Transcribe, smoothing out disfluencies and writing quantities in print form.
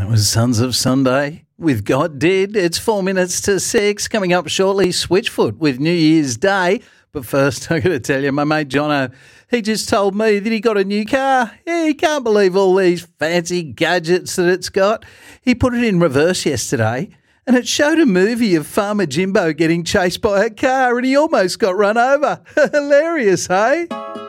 was Sons of Sunday with God Did. It's 4 minutes to 6. Coming up shortly, Switchfoot with New Year's Day. But first, I've got to tell you, my mate Jono, he just told me that he got a new car. Yeah, he can't believe all these fancy gadgets that it's got. He put it in reverse yesterday and it showed a movie of Farmer Jimbo getting chased by a car and he almost got run over. Hilarious, hey?